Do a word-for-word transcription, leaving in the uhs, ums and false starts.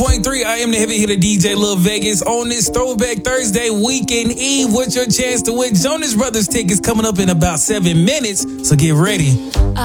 point three. I am the heavy hitter D J Lil Vegas on this Throwback Thursday weekend eve. What's your chance to win Jonas Brothers tickets coming up in about seven minutes? So get ready.